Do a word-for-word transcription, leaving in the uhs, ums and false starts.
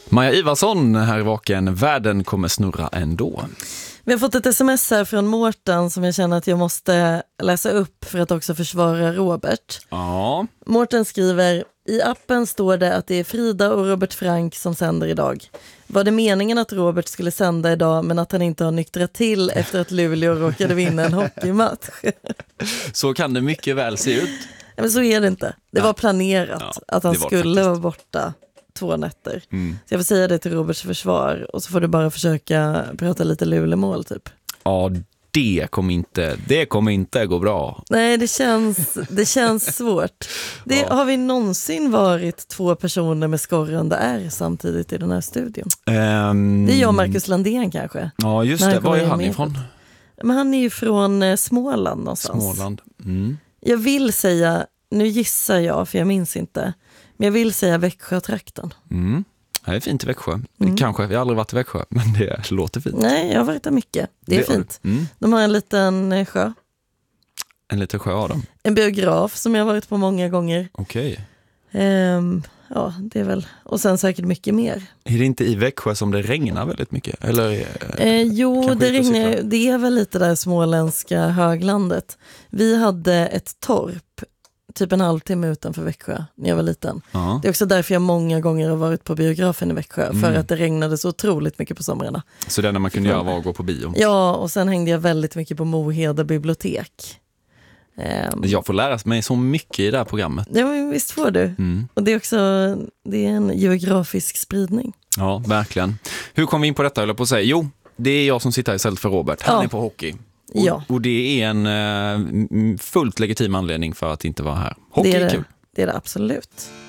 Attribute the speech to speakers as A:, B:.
A: Maja Ivarsson här i Vaken. Världen kommer snurra ändå.
B: Vi har fått ett sms här från Mårten som jag känner att jag måste läsa upp för att också försvara Robert.
A: Ja.
B: Mårten skriver: i appen står det att det är Frida och Robert Frank som sänder idag. Var det meningen att Robert skulle sända idag men att han inte har nyktrat till efter att Luleå råkade vinna en hockeymatch?
A: Så kan det mycket väl se ut.
B: Men så är det inte. Det var planerat
A: ja,
B: att han skulle
A: faktiskt.
B: vara borta två nätter.
A: Mm.
B: Så jag får säga det till Roberts försvar och så får du bara försöka prata lite Lulemål typ.
A: Ja, det kommer inte, det kommer inte gå bra.
B: Nej, det känns, det känns svårt. Det,
A: Ja.
B: Har vi någonsin varit två personer med skorrande R samtidigt i den här studion?
A: Um,
B: Det är jag och Marcus Landén kanske.
A: Ja, just
B: När
A: det.
B: han
A: Var är
B: kommer
A: han
B: in
A: ifrån?
B: Men han är ju från eh, Småland någonstans.
A: Småland. Mm.
B: Jag vill säga, nu gissar jag för jag minns inte, men jag vill säga Växjö-trakten.
A: Mm. Det är fint i Växjö.
B: Mm.
A: Kanske, vi har aldrig varit i Växjö, men det låter fint.
B: Nej, jag har varit där mycket. Det är
A: Det-
B: fint.
A: Mm.
B: De har en liten eh, sjö.
A: En liten sjö av dem.
B: En biograf som jag har varit på många gånger.
A: Okej.
B: Ehm, ja, det är väl. Och sen säkert mycket mer.
A: Är det inte i Växjö som det regnar väldigt mycket? Eller, eh,
B: Eh, jo,
A: kanske
B: det,
A: ute och
B: regnar,
A: cyklar?
B: det är väl lite där småländska höglandet. Vi hade ett torp typ en halvtimme utanför Växjö när jag var liten.
A: ja.
B: Det är också därför jag många gånger har varit på biografen i Växjö. För
A: Mm.
B: att det regnade så otroligt mycket på somrarna.
A: Så det enda man kunde göra var att gå på bio.
B: Ja, och sen hängde jag väldigt mycket på Moheda bibliotek. Ehm,
A: Jag får lära mig så mycket i det här programmet.
B: ja, men visst får du.
A: Mm.
B: Och det är också det är en geografisk spridning.
A: Ja, verkligen. Hur kom vi in på detta, eller på att säga? Jo, det är jag som sitter här istället för Robert. Han
B: Ja.
A: är på hockey. Och,
B: Ja.
A: och det är en eh, fullt legitim anledning för att inte vara här. Hockey
B: det
A: är,
B: är
A: kul.
B: det, det är det absolut.